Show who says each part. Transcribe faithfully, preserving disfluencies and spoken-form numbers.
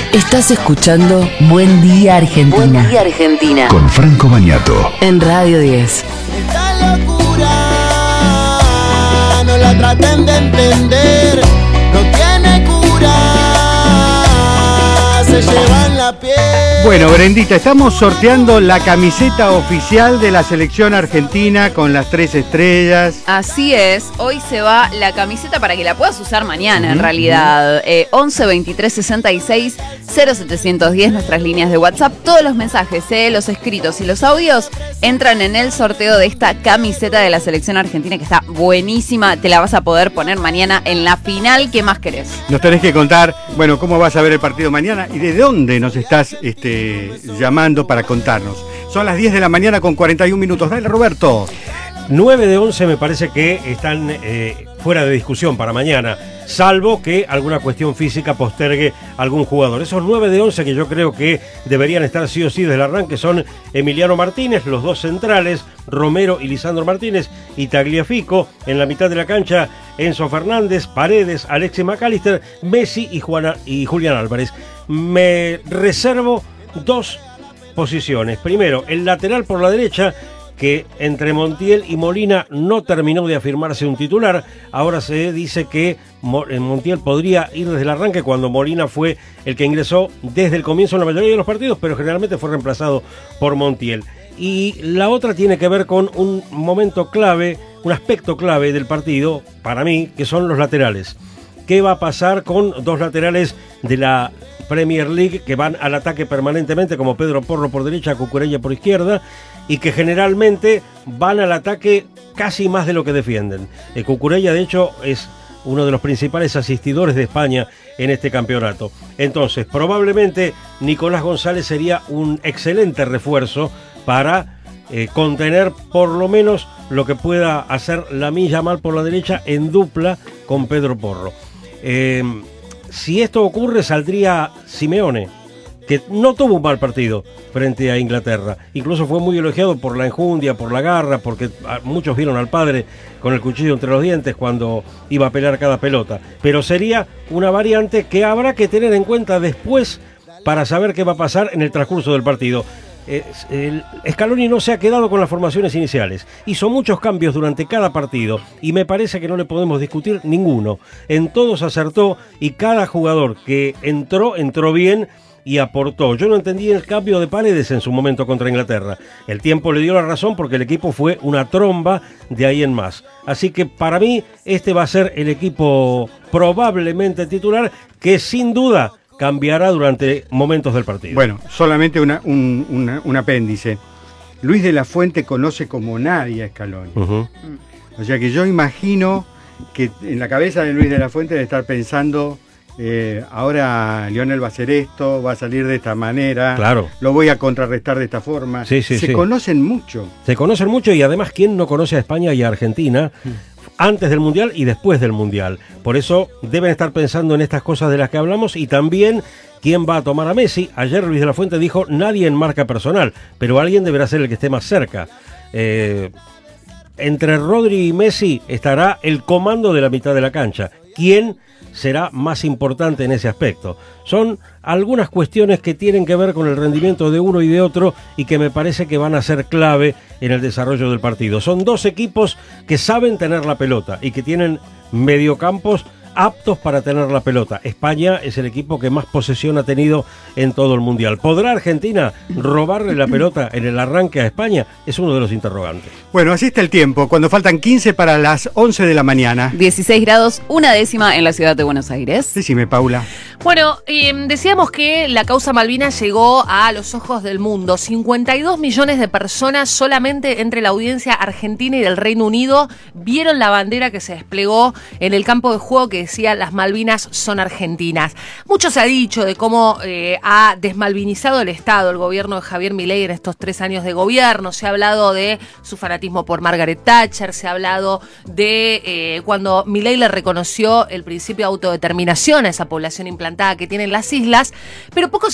Speaker 1: Estás escuchando Buen Día Argentina. Buen Día Argentina.
Speaker 2: Con Franco Bagnato.
Speaker 1: En Radio diez.
Speaker 3: Esta locura no la traten de entender, no tiene cura, se llevan la piel.
Speaker 4: Bueno, Brendita, estamos sorteando la camiseta oficial de la selección argentina con las tres estrellas.
Speaker 5: Así es, hoy se va la camiseta para que la puedas usar mañana, uh-huh, en realidad. Uh-huh. eh, once veintitrés sesenta y seis cero setecientos diez, nuestras líneas de WhatsApp. Todos los mensajes, eh, los escritos y los audios entran en el sorteo de esta camiseta de la selección argentina que está buenísima. Te la vas a poder poner mañana en la final. ¿Qué más querés?
Speaker 4: Nos tenés que contar, bueno, cómo vas a ver el partido mañana y de dónde nos estás este, llamando para contarnos. Son las diez de la mañana con cuarenta y un minutos. Dale, Roberto.
Speaker 6: nueve de once me parece que están eh, fuera de discusión para mañana, salvo que alguna cuestión física postergue algún jugador. Esos nueve de once que yo creo que deberían estar sí o sí desde el arranque son Emiliano Martínez, los dos centrales, Romero y Lisandro Martínez, y Tagliafico. En la mitad de la cancha, Enzo Fernández, Paredes, Alexis McAllister, Messi y, Juana, y Julián Álvarez. Me reservo dos posiciones. Primero, el lateral por la derecha, que entre Montiel y Molina no terminó de afirmarse un titular. Ahora se dice que Montiel podría ir desde el arranque cuando Molina fue el que ingresó desde el comienzo en la mayoría de los partidos, pero generalmente fue reemplazado por Montiel. Y la otra tiene que ver con un momento clave, un aspecto clave del partido, para mí, que son los laterales. ¿Qué va a pasar con dos laterales de la Premier League que van al ataque permanentemente, como Pedro Porro por derecha, Cucurella por izquierda, y que generalmente van al ataque casi más de lo que defienden? El Cucurella, de hecho, es uno de los principales asistidores de España en este campeonato. Entonces, probablemente Nicolás González sería un excelente refuerzo para eh, contener por lo menos lo que pueda hacer Lamine Yamal por la derecha en dupla con Pedro Porro. Eh, si esto ocurre, saldría Simeone, que no tuvo un mal partido frente a Inglaterra. Incluso fue muy elogiado por la enjundia, por la garra, porque muchos vieron al padre con el cuchillo entre los dientes cuando iba a pelear cada pelota. Pero sería una variante que habrá que tener en cuenta después para saber qué va a pasar en el transcurso del partido. Eh, el Scaloni no se ha quedado con las formaciones iniciales, hizo muchos cambios durante cada partido y me parece que no le podemos discutir ninguno. En todos acertó y cada jugador que entró, entró bien y aportó. Yo no entendí el cambio de Paredes en su momento contra Inglaterra. El tiempo le dio la razón porque el equipo fue una tromba de ahí en más. Así que para mí este va a ser el equipo probablemente titular, que sin duda cambiará durante momentos del partido.
Speaker 4: Bueno, solamente una, un, una, un apéndice. Luis de la Fuente conoce como nadie a Scaloni. Uh-huh. O sea que yo imagino que en la cabeza de Luis de la Fuente debe estar pensando, eh, ahora Lionel va a hacer esto, va a salir de esta manera,
Speaker 6: claro,
Speaker 4: lo voy a contrarrestar de esta forma.
Speaker 6: Sí, sí,
Speaker 4: Se
Speaker 6: sí.
Speaker 4: conocen mucho.
Speaker 6: Se conocen mucho y además, ¿quién no conoce a España y a Argentina antes del Mundial y después del Mundial? Por eso deben estar pensando en estas cosas de las que hablamos y también quién va a tomar a Messi. Ayer Luis de la Fuente dijo, nadie en marca personal, pero alguien deberá ser el que esté más cerca. Eh, entre Rodri y Messi estará el comando de la mitad de la cancha. ¿Quién será más importante en ese aspecto? Son algunas cuestiones que tienen que ver con el rendimiento de uno y de otro y que me parece que van a ser clave en el desarrollo del partido. Son dos equipos que saben tener la pelota y que tienen mediocampos aptos para tener la pelota. España es el equipo que más posesión ha tenido en todo el Mundial. ¿Podrá Argentina robarle la pelota en el arranque a España? Es uno de los interrogantes.
Speaker 4: Bueno, así está el tiempo, cuando faltan quince para las once de la mañana.
Speaker 5: dieciséis grados, una décima en la ciudad de Buenos Aires.
Speaker 4: Decime, Paula.
Speaker 7: Bueno, eh, decíamos que la causa Malvinas llegó a los ojos del mundo. cincuenta y dos millones de personas solamente entre la audiencia argentina y del Reino Unido vieron la bandera que se desplegó en el campo de juego que decía las Malvinas son argentinas. Mucho se ha dicho de cómo eh, ha desmalvinizado el Estado, el gobierno de Javier Milei en estos tres años de gobierno. Se ha hablado de su fanatismo por Margaret Thatcher, se ha hablado de eh, cuando Milei le reconoció el principio de autodeterminación a esa población implantada que tienen las islas, pero poco